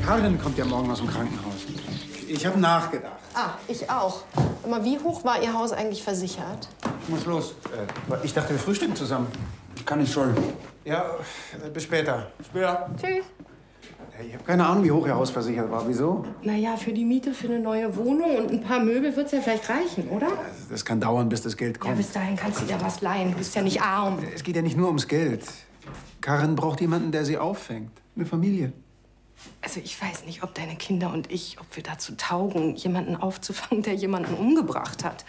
Karin kommt ja morgen aus dem Krankenhaus. Ich habe nachgedacht. Ah, ich auch. Aber wie hoch war Ihr Haus eigentlich versichert? Ich muss los. Ich dachte, wir frühstücken zusammen. Kann ich schon. Ja, bis später. Später. Tschüss. Ich habe keine Ahnung, wie hoch Ihr Haus versichert war. Wieso? Naja, für die Miete für eine neue Wohnung und ein paar Möbel wird's ja vielleicht reichen, oder? Das kann dauern, bis das Geld Ja, kommt. bis dahin kannst du dir was leihen. Du bist ja nicht arm. Es geht ja nicht nur ums Geld. Karin braucht jemanden, der sie auffängt. Eine Familie. Also ich weiß nicht, ob deine Kinder und ich, ob wir dazu taugen, jemanden aufzufangen, der jemanden umgebracht hat.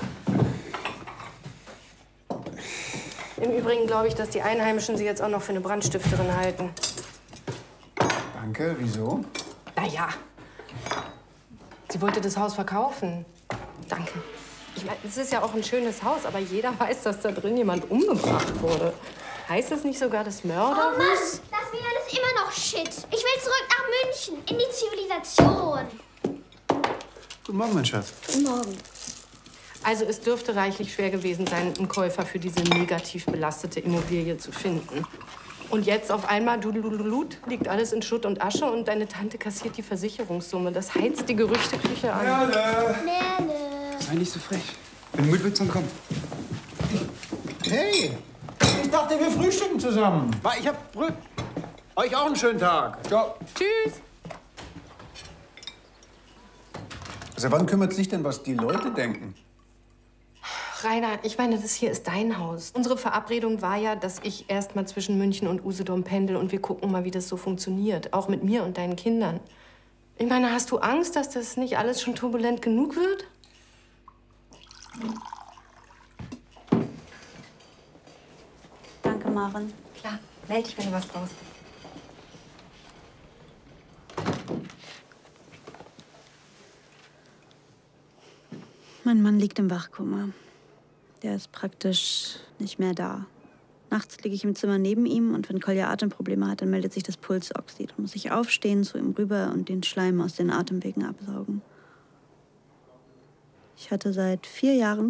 Im Übrigen glaube ich, dass die Einheimischen sie jetzt auch noch für eine Brandstifterin halten. Danke, wieso? Naja, sie wollte das Haus verkaufen. Danke. Ich meine, es ist ja auch ein schönes Haus, aber jeder weiß, dass da drin jemand umgebracht wurde. Heißt es nicht sogar das Mörderhus? Oh Mann, das WLAN ist immer noch shit. Ich will zurück nach München, in die Zivilisation. Guten Morgen, mein Schatz. Guten Morgen. Also es dürfte reichlich schwer gewesen sein, einen Käufer für diese negativ belastete Immobilie zu finden. Und jetzt auf einmal, liegt alles in Schutt und Asche und deine Tante kassiert die Versicherungssumme. Das heizt die Gerüchteküche an. Nele. Sei nicht so frech. Wenn du mit willst, dann komm. Hey, ich dachte, wir frühstücken zusammen. Ich hab euch auch einen schönen Tag. Ciao. Tschüss. Also wann kümmert sich denn, was die Leute denken? Rainer, ich meine, das hier ist dein Haus. Unsere Verabredung war ja, dass ich erst mal zwischen München und Usedom pendel und wir gucken mal, wie das so funktioniert. Auch mit mir und deinen Kindern. Ich meine, hast du Angst, dass das nicht alles schon turbulent genug wird? Danke, Maren. Klar, melde dich, wenn du was brauchst. Mein Mann liegt im Wachkoma. Der ist praktisch nicht mehr da. Nachts liege ich im Zimmer neben ihm und wenn Kolja Atemprobleme hat, dann meldet sich das Pulsoxid. Dann muss ich aufstehen, zu ihm rüber und den Schleim aus den Atemwegen absaugen. Ich hatte seit 4 Jahren